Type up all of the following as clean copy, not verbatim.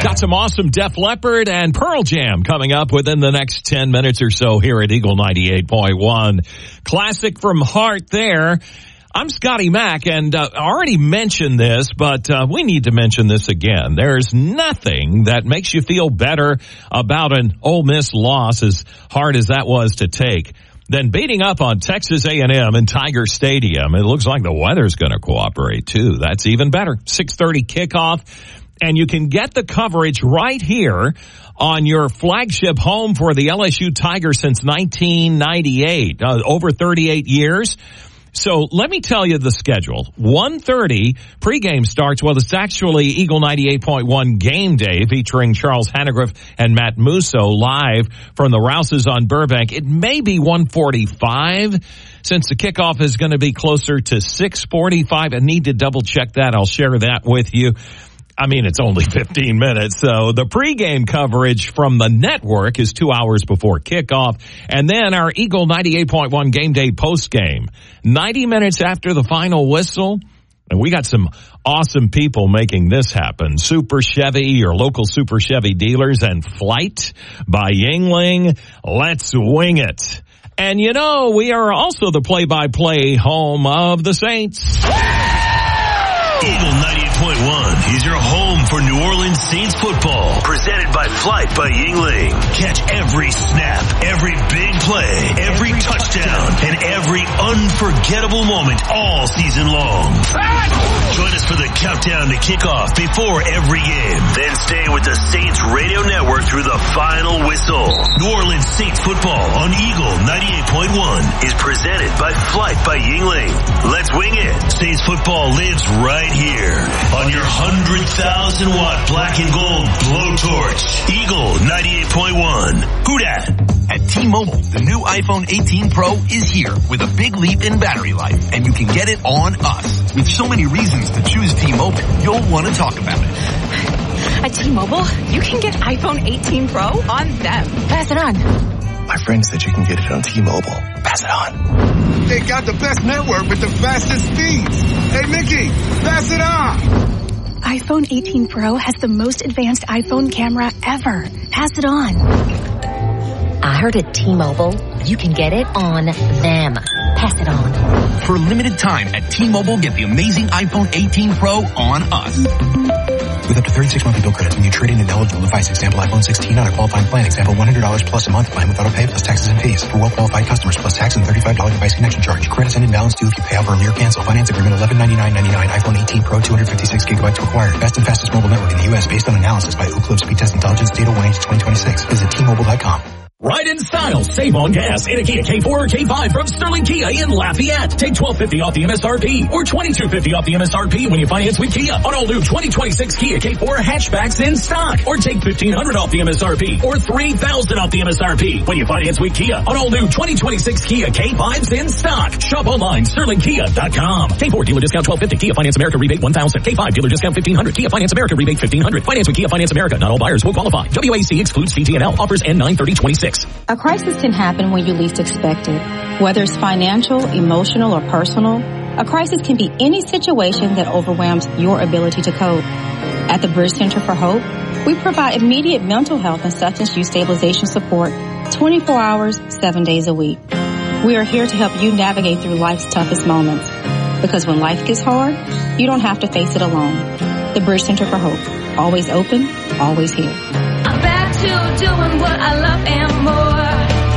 Got some awesome Def Leppard and Pearl Jam coming up within the next 10 minutes or so here at Eagle 98.1. Classic from Heart there. I'm Scotty Mack, and I already mentioned this, but we need to mention this again. There's nothing that makes you feel better about an Ole Miss loss, as hard as that was to take, than beating up on Texas A&M in Tiger Stadium. It looks like the weather's going to cooperate, too. That's even better. 6:30 kickoff, and you can get the coverage right here on your flagship home for the LSU Tigers since 1998, over 38 years. So let me tell you the schedule. 1:30 pregame starts. Well, it's actually Eagle 98.1 game day featuring Charles Hannegriff and Matt Musso live from the Rouses on Burbank. It may be 1:45 since the kickoff is going to be closer to 6:45. I need to double check that. I'll share that with you. I mean, it's only 15 minutes. So the pregame coverage from the network is 2 hours before kickoff. And then our Eagle 98.1 game day postgame, 90 minutes after the final whistle. And we got some awesome people making this happen. Super Chevy, your local Super Chevy dealers, and Flight by Yuengling. Let's wing it. And you know, we are also the play-by-play home of the Saints. Eagle 98.1 is your home for New Orleans Saints football. Presented by Flight by Yuengling. Catch every snap, every big play, every touchdown, and every unforgettable moment all season long. Join us for the countdown to kickoff before every game. Then stay with the Saints Radio Network through the final whistle. New Orleans Saints football on Eagle 98.1 is presented by Flight by Yuengling. Let's wing it. Saints football lives right here on your 100,000-watt black and gold blowtorch. Eagle 98.1. Who dat? At T-Mobile, the new iPhone 18 Pro is here with a big leap in battery life, and you can get it on us. With so many reasons to choose T-Mobile, you'll want to talk about it. At T-Mobile, you can get iPhone 18 Pro on them. Pass it on. My friend said you can get it on T-Mobile. Pass it on. They got the best network with the fastest speeds. Hey, Mickey, pass it on. iPhone 18 Pro has the most advanced iPhone camera ever. Pass it on. I heard at T-Mobile, you can get it on them. Pass it on. For a limited time at T-Mobile, get the amazing iPhone 18 Pro on us. With up to 36 monthly bill credits when you trade in an eligible device. Example, iPhone 16 on a qualifying plan. Example, $100 plus a month plan with auto pay plus taxes and fees. For well-qualified customers plus tax and $35 device connection charge. Credits end in balance due if you pay off early or cancel. Finance agreement $1199.99. iPhone 18 Pro 256 gigabytes required. Best and fastest mobile network in the U.S. based on analysis by Ookla Speed Test Intelligence. Data 1H2026. Visit T-Mobile.com. Ride in style, save on gas in a Kia K4 or K5 from Sterling Kia in Lafayette. Take $1,250 off the MSRP or $2,250 off the MSRP when you finance with Kia on all new 2026 Kia K4 hatchbacks in stock. Or take $1,500 off the MSRP or $3,000 off the MSRP when you finance with Kia on all new 2026 Kia K5s in stock. Shop online, SterlingKia.com. K4 dealer discount $1,250. Kia Finance America rebate $1,000. K5 dealer discount $1,500. Kia Finance America rebate $1,500. Finance with Kia Finance America. Not all buyers will qualify. WAC excludes CT&L. Offers end 9/30/26. A crisis can happen when you least expect it. Whether it's financial, emotional, or personal, a crisis can be any situation that overwhelms your ability to cope. At the Bridge Center for Hope, we provide immediate mental health and substance use stabilization support 24 hours, 7 days a week. We are here to help you navigate through life's toughest moments. Because when life gets hard, you don't have to face it alone. The Bridge Center for Hope. Always open, always here. I'm back to doing what I love and more.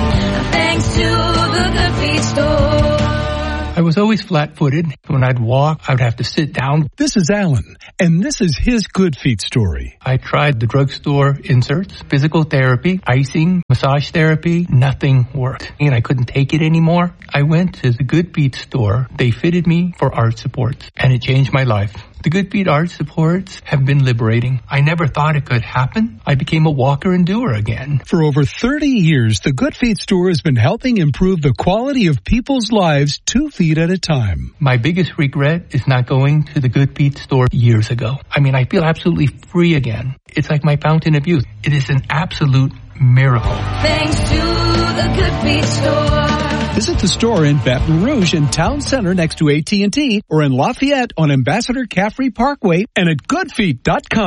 Thanks to the Good Feet store. I was always flat-footed. When I'd walk, I would have to sit down. This is Alan, and this is his Good Feet story. I tried the drugstore inserts, physical therapy, icing, massage therapy. Nothing worked, and I couldn't take it anymore. I went to the Good Feet store. They fitted me for arch supports, and it changed my life. The Good Feet arch supports have been liberating. I never thought it could happen. I became a walker and doer again. For over 30 years, the Good Feet store has been helping improve the quality of people's lives 2 feet at a time. My biggest regret is not going to the Good Feet store years ago. I mean, I feel absolutely free again. It's like my fountain of youth. It is an absolute miracle. Thanks to the Good Feet store. Visit the store in Baton Rouge in Town Center next to AT&T or in Lafayette on Ambassador Caffrey Parkway and at goodfeet.com.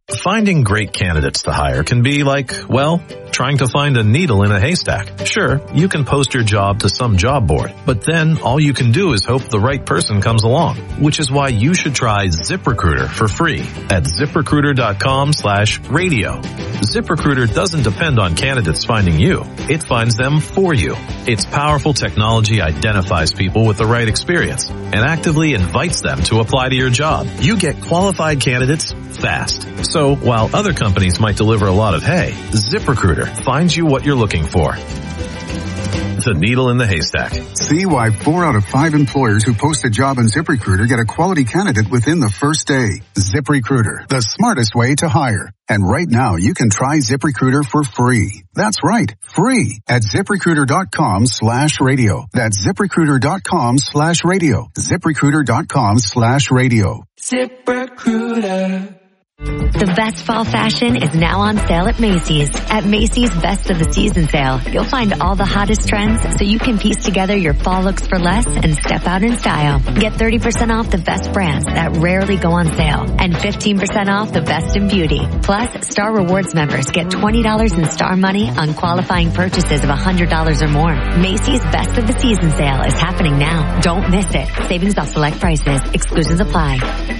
Finding great candidates to hire can be like, well, trying to find a needle in a haystack. Sure, you can post your job to some job board, but then all you can do is hope the right person comes along, which is why you should try ZipRecruiter for free at ZipRecruiter.com/radio. ZipRecruiter doesn't depend on candidates finding you. It finds them for you. Its powerful technology identifies people with the right experience and actively invites them to apply to your job. You get qualified candidates fast. So while other companies might deliver a lot of hay, ZipRecruiter finds you what you're looking for. The needle in the haystack. See why 4 out of 5 employers who post a job on ZipRecruiter get a quality candidate within the first day. ZipRecruiter, the smartest way to hire. And right now, you can try ZipRecruiter for free. That's right, free at ZipRecruiter.com/radio. That's ZipRecruiter.com/radio. ZipRecruiter.com/radio. ZipRecruiter. The best fall fashion is now on sale at Macy's. At Macy's Best of the Season sale, you'll find all the hottest trends so you can piece together your fall looks for less and step out in style. Get 30% off the best brands that rarely go on sale and 15% off the best in beauty. Plus, Star Rewards members get $20 in Star money on qualifying purchases of $100 or more. Macy's Best of the Season sale is happening now. Don't miss it. Savings off select prices. Exclusions apply.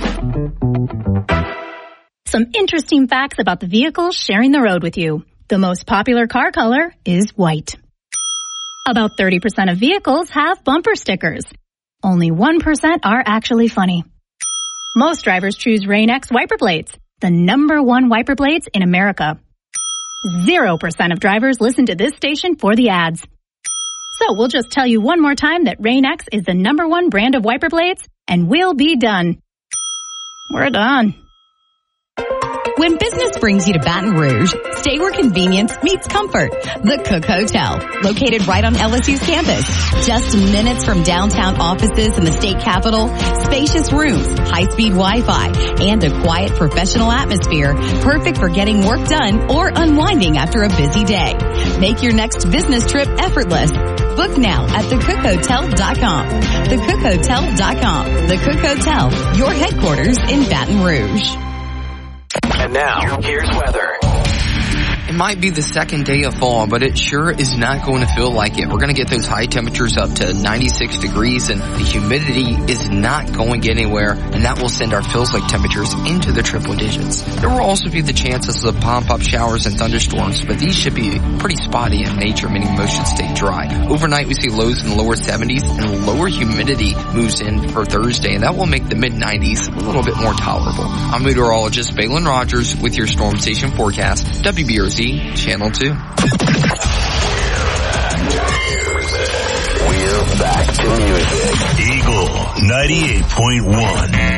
Some interesting facts about the vehicles sharing the road with you. The most popular car color is white. About 30% of vehicles have bumper stickers. Only 1% are actually funny. Most drivers choose Rain-X wiper blades, the #1 wiper blades in America. 0% of drivers listen to this station for the ads. So we'll just tell you one more time that Rain-X is the #1 brand of wiper blades, and we'll be done. We're done. When business brings you to Baton Rouge, stay where convenience meets comfort. The Cook Hotel, located right on LSU's campus. Just minutes from downtown offices in the state capitol, spacious rooms, high-speed Wi-Fi, and a quiet professional atmosphere, perfect for getting work done or unwinding after a busy day. Make your next business trip effortless. Book now at thecookhotel.com. Thecookhotel.com. The Cook Hotel, your headquarters in Baton Rouge. And now, here's weather. It might be the second day of fall, but it sure is not going to feel like it. We're going to get those high temperatures up to 96 degrees, and the humidity is not going to get anywhere, and that will send our feels-like temperatures into the triple digits. There will also be the chances of pop-up showers and thunderstorms, but these should be pretty spotty in nature, meaning most should stay dry. Overnight, we see lows in the lower 70s, and lower humidity moves in for Thursday, and that will make the mid-90s a little bit more tolerable. I'm meteorologist Balin Rogers with your Storm Station forecast, WBRZ Channel 2. We're back to music. Eagle 98.1.